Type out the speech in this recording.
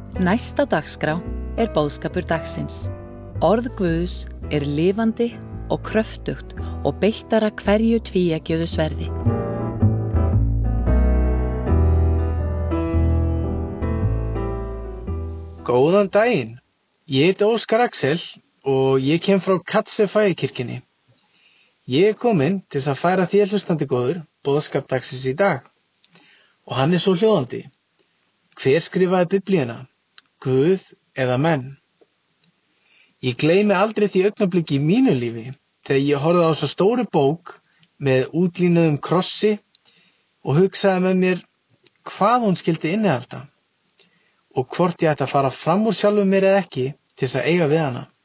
Næst á dagskrá boðskapur dagsins. Orð Guðs lifandi og kröftugt og beittara hverju tvíeggjuðu sverði. Góðan daginn, ég heiti Óskar Axel og ég kem frá Katsefæ-kirkjunni. Ég kominn til að færa þér hlustandi góður boðskap dagsins í dag. Og hann svo hljóðandi. Hver skrifaði Biblíuna? Guð eða menn? Ég gleymi aldrei því augnabliki í mínu lífi þegar ég horfði á svo stóru bók með útlínuðum krossi og hugsaði með mér hvað hún skyldi innihalda og hvort ég ætti að fara fram úr sjálfum mér eða ekki til að eiga við hana.